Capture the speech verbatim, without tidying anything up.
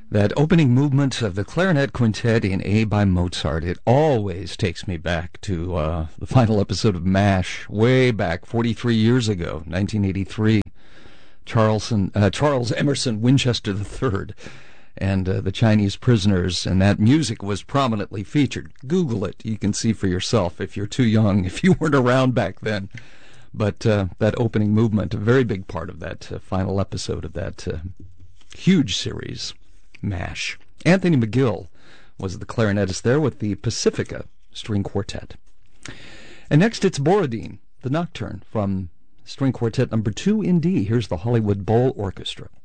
That opening movement of the clarinet quintet in A by Mozart, it always takes me back to uh, the final episode of MASH, way back forty-three years ago, nineteen eighty-three. Charleston, uh, Charles Emerson Winchester the third and uh, the Chinese prisoners, and that music was prominently featured. Google it. You can see for yourself if you're too young, if you weren't around back then. But uh, that opening movement, a very big part of that uh, final episode of that uh, huge series, MASH. Anthony McGill was the clarinetist there with the Pacifica String Quartet. And next it's Borodin, the Nocturne, from String Quartet number two in D. Here's the Hollywood Bowl Orchestra.